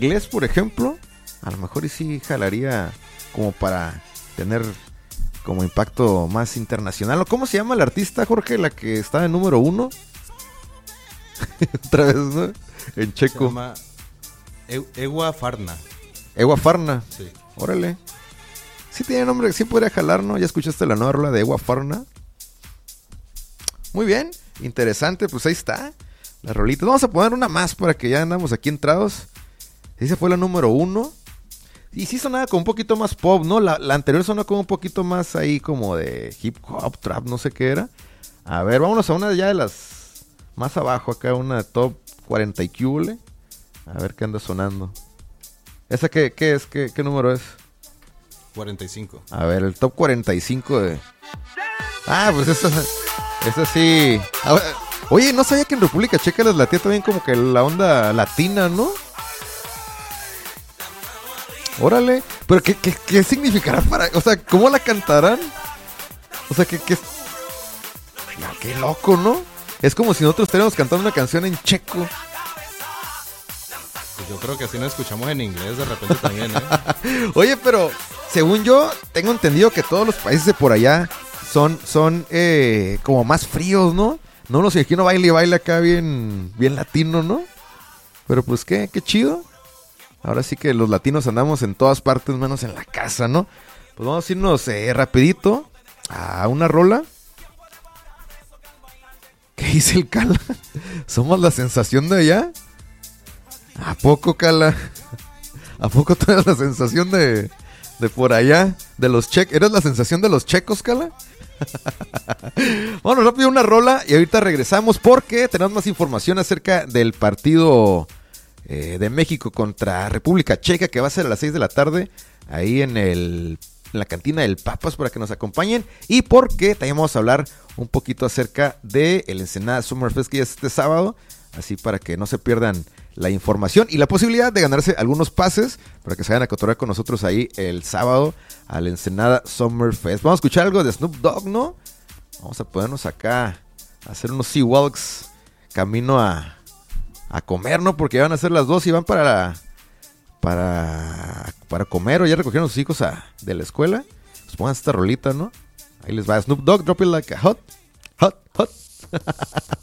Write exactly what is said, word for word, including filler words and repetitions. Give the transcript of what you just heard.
inglés, por ejemplo, a lo mejor y sí jalaría como para tener como impacto más internacional. ¿O cómo se llama la artista, Jorge, la que está en número uno? Otra vez, ¿no? En checo. Se llama e- Ewa Farna. Ewa Farna. Sí. Órale. Sí tiene nombre, sí podría jalar, ¿no? ¿Ya escuchaste la nueva rola de Ewa Farna? Muy bien, interesante, pues ahí está. La rolita. Vamos a poner una más para que ya andamos aquí entrados. Esa fue la número uno. Y sí sonaba como un poquito más pop, ¿no? La, la anterior sonó como un poquito más ahí como de hip hop, trap, no sé qué era. A ver, vámonos a una ya de las más abajo acá, una top cuarenta y cúbole. A ver qué anda sonando. ¿Esa qué, qué es? ¿Qué, qué número es? cuarenta y cinco. A ver, el top cuarenta y cinco de... Ah, pues esa, esa sí... A ver, oye, no sabía que en República Checa les latía también como que la onda latina, ¿no? Órale, pero ¿qué, qué, qué significará para...? O sea, ¿cómo la cantarán? O sea, que... que... Ya, qué loco, ¿no? Es como si nosotros estuviéramos cantando una canción en checo. Pues yo creo que así nos escuchamos en inglés de repente también, ¿eh? Oye, pero según yo, tengo entendido que todos los países de por allá son, son eh, como más fríos, ¿no? No, no sé, aquí uno baila y baila acá bien, bien latino, ¿no? Pero pues qué, qué chido. Ahora sí que los latinos andamos en todas partes, menos en la casa, ¿no? Pues vamos a irnos eh, rapidito a una rola. ¿Qué dice el Cala? ¿Somos la sensación de allá? ¿A poco, Cala? ¿A poco tú eres la sensación de, de por allá? De los checos. ¿Eres la sensación de los checos, Cala? Bueno, rápido una rola y ahorita regresamos porque tenemos más información acerca del partido eh, de México contra República Checa que va a ser a las seis de la tarde ahí en, el, en la cantina del Papas para que nos acompañen y porque también vamos a hablar un poquito acerca de el Ensenada Summer Fest que ya es este sábado, así para que no se pierdan la información y la posibilidad de ganarse algunos pases para que se vayan a cotorrear con nosotros ahí el sábado al Ensenada Summer Fest. Vamos a escuchar algo de Snoop Dogg, ¿no? Vamos a ponernos acá a hacer unos sea walks camino a, a comer, ¿no? Porque ya van a ser las dos y van para para para comer o ya recogieron a sus hijos a, de la escuela. Pues pongan esta rolita, ¿no? Ahí les va Snoop Dogg, drop it like a hot, hot, hot.